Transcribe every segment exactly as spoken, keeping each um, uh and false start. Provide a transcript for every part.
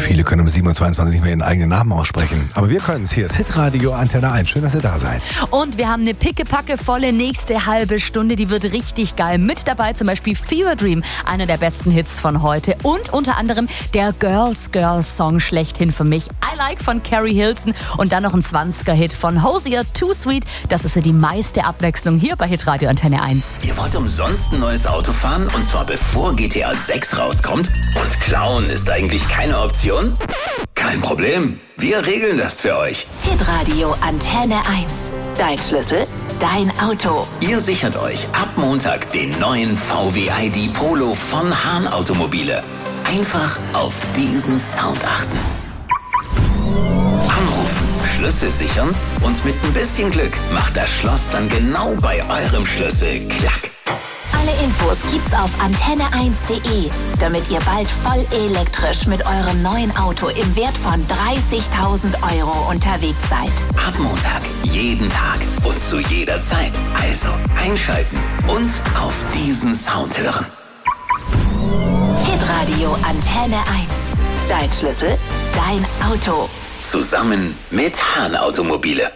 Viele können um sieben Uhr zweiundzwanzig nicht mehr ihren eigenen Namen aussprechen. Aber wir können es. Hier ist Hitradio Antenne eins. Schön, dass ihr da seid. Und wir haben eine pickepackevolle nächste halbe Stunde. Die wird richtig geil. Mit dabei zum Beispiel Fever Dream, einer der besten Hits von heute. Und unter anderem der Girls Girls Song schlechthin für mich. I Like von Carrie Hilson. Und dann noch ein zwanziger-Hit von Hosier, Too Sweet. Das ist ja die meiste Abwechslung hier bei Hitradio Antenne eins. Ihr wollt umsonst ein neues Auto fahren? Und zwar bevor G T A sechs rauskommt? Und klauen ist eigentlich keine Option? Kein Problem. Wir regeln das für euch. Hitradio Antenne eins. Dein Schlüssel, dein Auto. Ihr sichert euch ab Montag den neuen V W I D Polo von Hahn Automobile. Einfach auf diesen Sound achten. Anrufen, Schlüssel sichern und mit ein bisschen Glück macht das Schloss dann genau bei eurem Schlüssel klack. Alle Infos gibt's auf antenne eins punkt de, damit ihr bald voll elektrisch mit eurem neuen Auto im Wert von dreißigtausend Euro unterwegs seid. Ab Montag, jeden Tag und zu jeder Zeit. Also einschalten und auf diesen Sound hören. Hitradio Antenne eins. Dein Schlüssel, dein Auto. Zusammen mit Hahn Automobile.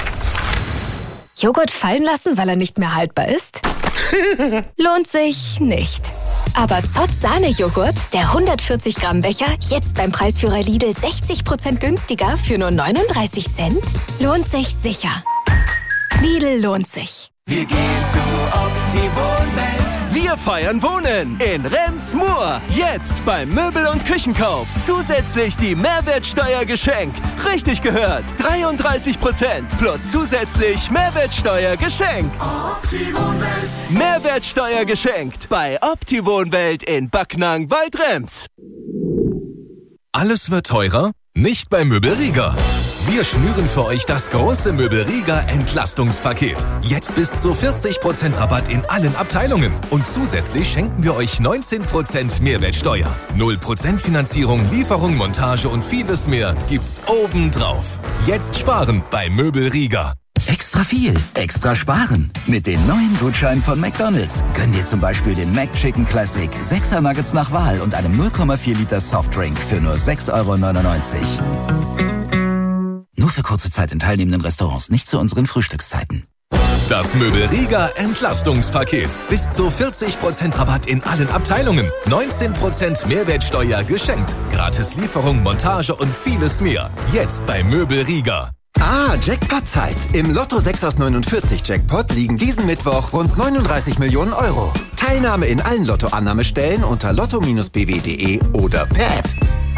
Joghurt fallen lassen, weil er nicht mehr haltbar ist? Lohnt sich nicht. Aber Zott Sahne-Joghurt, der hundertvierzig Gramm Becher, jetzt beim Preisführer Lidl sechzig Prozent günstiger für nur neununddreißig Cent? Lohnt sich sicher. Lidl lohnt sich. Wir gehen zu Opti-Wohnwelt. Wir feiern Wohnen in Rems-Murr. Jetzt beim Möbel- und Küchenkauf zusätzlich die Mehrwertsteuer geschenkt. Richtig gehört, dreiunddreißig Prozent plus zusätzlich Mehrwertsteuer geschenkt. Opti-Wohnwelt. Mehrwertsteuer geschenkt bei Opti-Wohnwelt in Backnang-Waldrems. Alles wird teurer? Nicht bei Möbelriga. Wir schnüren für euch das große Möbelriga Entlastungspaket. Jetzt bis zu vierzig Prozent Rabatt in allen Abteilungen. Und zusätzlich schenken wir euch neunzehn Prozent Mehrwertsteuer. null Prozent Finanzierung, Lieferung, Montage und vieles mehr gibt's obendrauf. Jetzt sparen bei Möbelriga. Extra viel, extra sparen. Mit den neuen Gutscheinen von McDonald's gönn dir zum Beispiel den McChicken Classic, sechser Nuggets nach Wahl und einem null Komma vier Liter Softdrink für nur sechs Euro neunundneunzig. Nur für kurze Zeit in teilnehmenden Restaurants, nicht zu unseren Frühstückszeiten. Das Möbelriga Entlastungspaket. Bis zu vierzig Prozent Rabatt in allen Abteilungen. neunzehn Prozent Mehrwertsteuer geschenkt. Gratis Lieferung, Montage und vieles mehr. Jetzt bei Möbelriga. Ah, Jackpot-Zeit. Im Lotto sechs aus neunundvierzig Jackpot liegen diesen Mittwoch rund neununddreißig Millionen Euro. Teilnahme in allen Lottoannahmestellen unter lotto Bindestrich b w punkt de oder per App.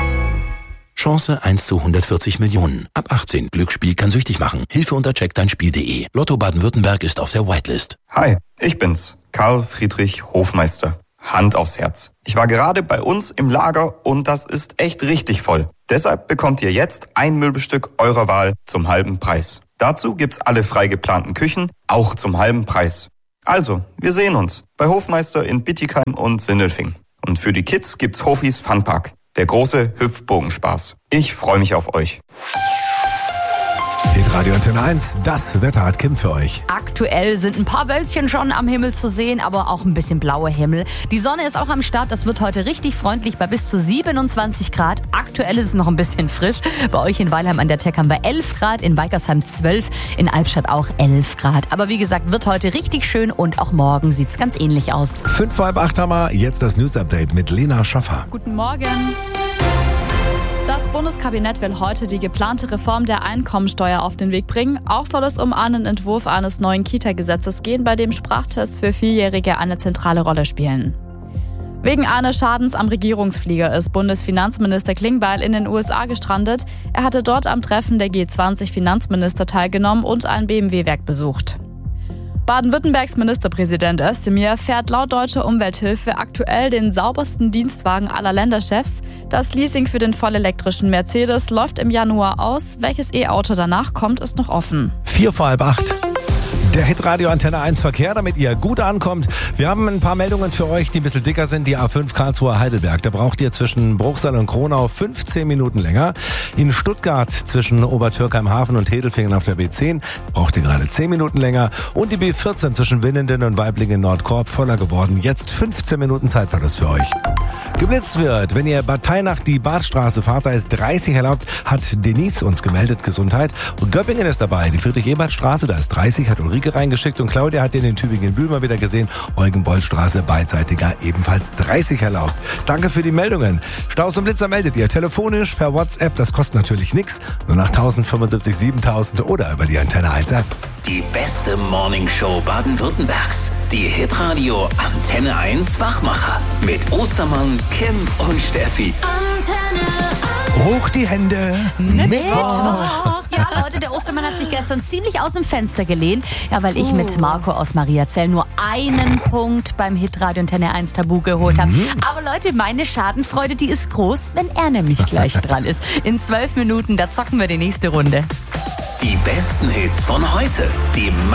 Chance eins zu hundertvierzig Millionen. Ab achtzehn. Glücksspiel kann süchtig machen. Hilfe unter check dein Spiel punkt de. Lotto Baden-Württemberg ist auf der Whitelist. Hi, ich bin's, Karl Friedrich Hofmeister. Hand aufs Herz. Ich war gerade bei uns im Lager und das ist echt richtig voll. Deshalb bekommt ihr jetzt ein Möbelstück eurer Wahl zum halben Preis. Dazu gibt's alle frei geplanten Küchen, auch zum halben Preis. Also, wir sehen uns bei Hofmeister in Bietigheim und Sindelfing. Und für die Kids gibt's Hofis Funpark. Der große Hüpfbogenspaß. Ich freue mich auf euch. Hitradio Antenne eins, das Wetter hat Kim für euch. Aktuell sind ein paar Wölkchen schon am Himmel zu sehen, aber auch ein bisschen blauer Himmel. Die Sonne ist auch am Start, das wird heute richtig freundlich bei bis zu siebenundzwanzig Grad. Aktuell ist es noch ein bisschen frisch. Bei euch in Weilheim an der Teck haben wir elf Grad, in Weikersheim zwölf, in Albstadt auch elf Grad. Aber wie gesagt, wird heute richtig schön und auch morgen sieht's ganz ähnlich aus. Fünf vor halb acht haben wir, jetzt das News-Update mit Lena Schaffer. Guten Morgen. Das Bundeskabinett will heute die geplante Reform der Einkommensteuer auf den Weg bringen. Auch soll es um einen Entwurf eines neuen Kita-Gesetzes gehen, bei dem Sprachtests für Vierjährige eine zentrale Rolle spielen. Wegen eines Schadens am Regierungsflieger ist Bundesfinanzminister Klingbeil in den U S A gestrandet. Er hatte dort am Treffen der G zwanzig Finanzminister teilgenommen und ein B M W-Werk besucht. Baden-Württembergs Ministerpräsident Özdemir fährt laut Deutscher Umwelthilfe aktuell den saubersten Dienstwagen aller Länderchefs. Das Leasing für den vollelektrischen Mercedes läuft im Januar aus. Welches E-Auto danach kommt, ist noch offen. Vier vor halb acht. Der Hitradio Antenne eins Verkehr, damit ihr gut ankommt. Wir haben ein paar Meldungen für euch, die ein bisschen dicker sind. Die A fünf Karlsruhe Heidelberg, da braucht ihr zwischen Bruchsal und Kronau fünfzehn Minuten länger. In Stuttgart zwischen Obertürkheim-Hafen und Hedelfingen auf der B zehn braucht ihr gerade zehn Minuten länger. Und die B vierzehn zwischen Winnenden und Waiblingen-Nordkorb voller geworden. Jetzt fünfzehn Minuten Zeitverlust für euch. Geblitzt wird, wenn ihr Bad Teinach die Badstraße fahrt, da ist dreißig erlaubt, hat Denise uns gemeldet, Gesundheit. Und Göppingen ist dabei, die Friedrich-Ebert-Straße, da ist dreißig, hat Ulrike reingeschickt. Und Claudia hat den in Tübingen-Bühl wieder gesehen, Eugen-Boll-Straße, beidseitiger, ebenfalls dreißig erlaubt. Danke für die Meldungen. Staus und Blitzer meldet ihr telefonisch, per WhatsApp, das kostet natürlich nichts, nur nach tausendfünfundsiebzig, siebentausend oder über die Antenne eins App. Die beste Morningshow Baden-Württembergs. Die Hitradio Antenne eins Wachmacher. Mit Ostermann, Kim und Steffi. Antenne Hoch die Hände. Mittwoch. Ja, Leute, der Ostermann hat sich gestern ziemlich aus dem Fenster gelehnt. Ja, weil ich mit Marco aus Mariazell nur einen Punkt beim Hitradio Antenne eins Tabu geholt habe. Mhm. Aber Leute, meine Schadenfreude, die ist groß, wenn er nämlich gleich dran ist. In zwölf Minuten, da zocken wir die nächste Runde. Die besten Hits von heute. Die